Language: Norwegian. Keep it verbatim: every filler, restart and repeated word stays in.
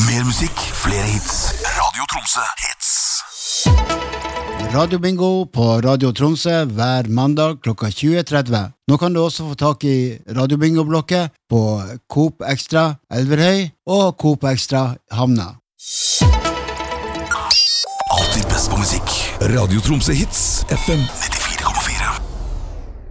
Mer musikk, flere hits. Radio Tromsø hits. Radio Bingo på Radio Tromsø hver mandag klokka tjue tretti. Nå kan du også få tak i Radio Bingo-blokket på Coop Extra Elverhøy og Coop Extra Havna. Alltid best på musikk. Radio Tromsø hits, F M nittifire.